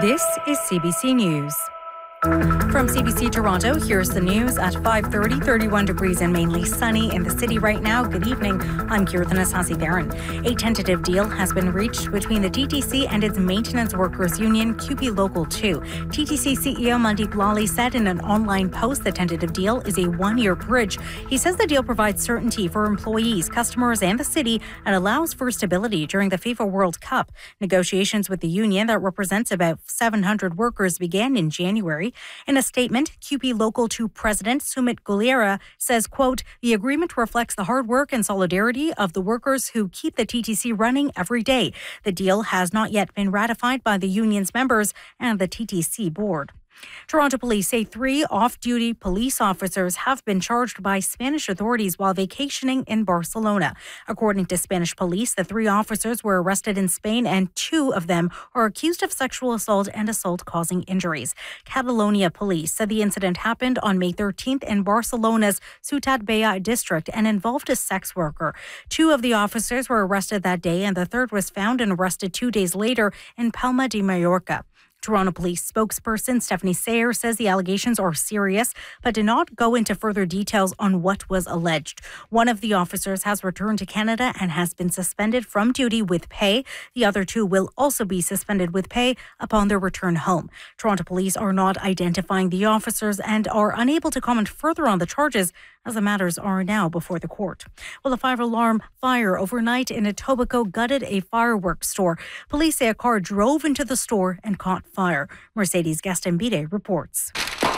This is CBC News. From CBC Toronto, here's the news at 5:30, 31 degrees and mainly sunny in the city right now. Good evening. I'm Kirthana Sasi-Theron. A tentative deal has been reached between the TTC and its maintenance workers union, CUPE Local 2. TTC CEO Mandeep Lally said in an online post the tentative deal is a one-year bridge. He says the deal provides certainty for employees, customers and the city and allows for stability during the FIFA World Cup. Negotiations with the union that represents about 700 workers began in January. In a statement, CUPE Local 2 President Sumit Gulera says, quote, the agreement reflects the hard work and solidarity of the workers who keep the TTC running every day. The deal has not yet been ratified by the union's members and the TTC board. Toronto police say 3 off-duty police officers have been charged by Spanish authorities while vacationing in Barcelona. According to Spanish police, the 3 officers were arrested in Spain and 2 of them are accused of sexual assault and assault causing injuries. Catalonia police said the incident happened on May 13th in Barcelona's Ciutat Bella district and involved a sex worker. 2 of the officers were arrested that day and the third was found and arrested 2 days later in Palma de Mallorca. Toronto Police spokesperson Stephanie Sayer says the allegations are serious, but did not go into further details on what was alleged. One of the officers has returned to Canada and has been suspended from duty with pay. The other 2 will also be suspended with pay upon their return home. Toronto Police are not identifying the officers and are unable to comment further on the charges as the matters are now before the court. Well, a 5-alarm fire overnight in Etobicoke gutted a fireworks store. Police say a car drove into the store and caught fire. Mercedes Gastambide reports.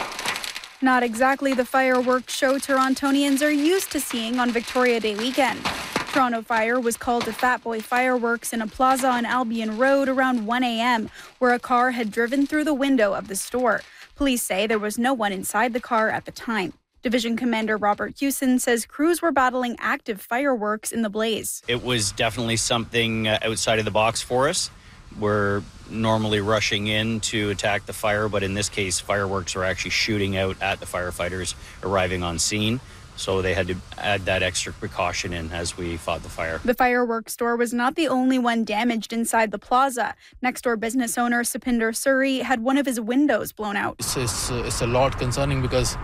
Not exactly the fireworks show Torontonians are used to seeing on Victoria Day weekend. Toronto Fire was called to Fat Boy Fireworks in a plaza on Albion Road around 1 a.m., where a car had driven through the window of the store. Police say there was no one inside the car at the time. Division Commander Robert Hewson says crews were battling active fireworks in the blaze. It was definitely something outside of the box for us. We're normally rushing in to attack the fire, but in this case, fireworks were actually shooting out at the firefighters arriving on scene. So they had to add that extra precaution in as we fought the fire. The fireworks store was not the only one damaged inside the plaza. Next-door business owner Sapinder Suri had one of his windows blown out. It's a lot concerning because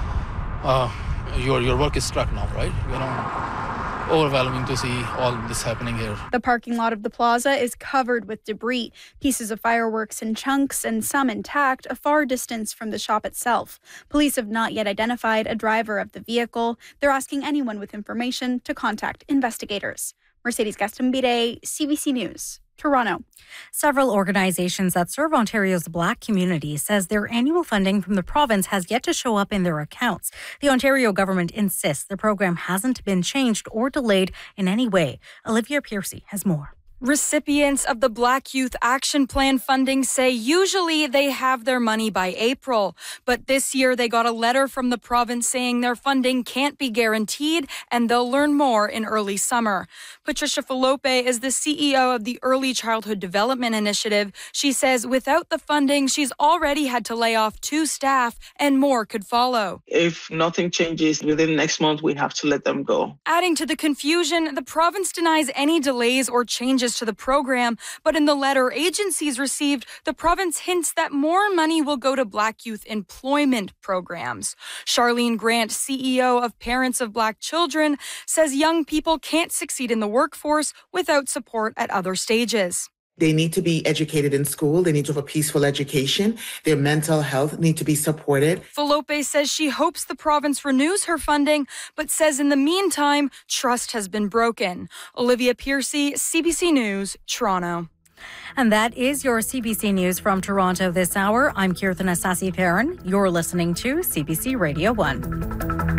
your work is struck now, right? Overwhelming to see all this happening here. The parking lot of the plaza is covered with debris, pieces of fireworks in chunks and some intact, a far distance from the shop itself. Police have not yet identified a driver of the vehicle. They're asking anyone with information to contact investigators. Mercedes Gastambide, CBC News, Toronto. Several organizations that serve Ontario's Black community says their annual funding from the province has yet to show up in their accounts. The Ontario government insists the program hasn't been changed or delayed in any way. Olivia Piercy has more. Recipients of the Black Youth Action Plan funding say usually they have their money by April, but this year they got a letter from the province saying their funding can't be guaranteed and they'll learn more in early summer. Patricia Falope is the CEO of the Early Childhood Development Initiative. She says without the funding, she's already had to lay off 2 staff and more could follow. If nothing changes within next month, we have to let them go. Adding to the confusion, the province denies any delays or changes to the program, but in the letter agencies received, the province hints that more money will go to Black youth employment programs. Charlene Grant, CEO of Parents of Black Children, says young people can't succeed in the workforce without support at other stages. They need to be educated in school. They need to have a peaceful education. Their mental health need to be supported. Falope says she hopes the province renews her funding, but says in the meantime, trust has been broken. Olivia Piercy, CBC News, Toronto. And that is your CBC News from Toronto this hour. I'm Kirthana Sasi-Theron. You're listening to CBC Radio 1.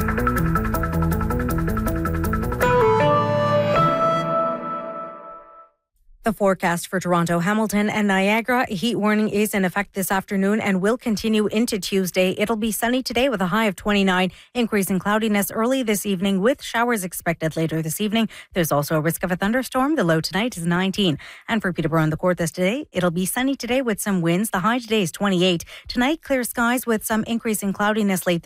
The forecast for Toronto, Hamilton and Niagara. A heat warning is in effect this afternoon and will continue into Tuesday. It'll be sunny today with a high of 29, increasing cloudiness early this evening with showers expected later this evening. There's also a risk of a thunderstorm. The low tonight is 19. And for Peterborough and the Court today, it'll be sunny today with some winds. The high today is 28. Tonight, clear skies with some increasing cloudiness late